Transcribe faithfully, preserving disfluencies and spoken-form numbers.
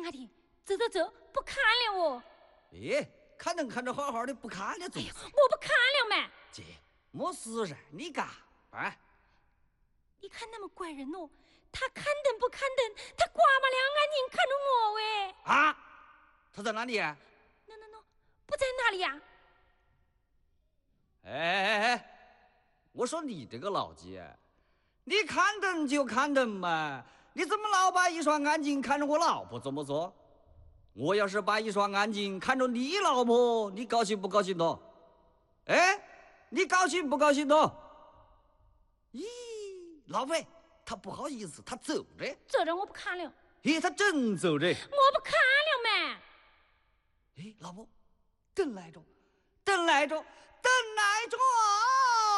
阿弟，走走走，不看了哦。 哎，看能看着好好的，不看了，总是。 我不看了嘛。 这没事噻，你干啊？ 你看那么怪人哦，他看灯不看灯，他刮嘛两眼睛看着我喂。 啊？他在哪里啊？ 喏喏喏，不在哪里呀、啊？ 哎哎哎，我说你这个老鸡，你看灯就看灯嘛，你怎么老把一双眼睛看着我老婆怎么做？我要是把一双眼睛看着你老婆，你高兴不高兴喏？哎，你高兴不高兴喏？咦，老魏，他不好意思，他走着。 走着我不看了。 咦，他真走着。 我不看了嘛。 哎，老婆，灯来着，灯来着，灯来着。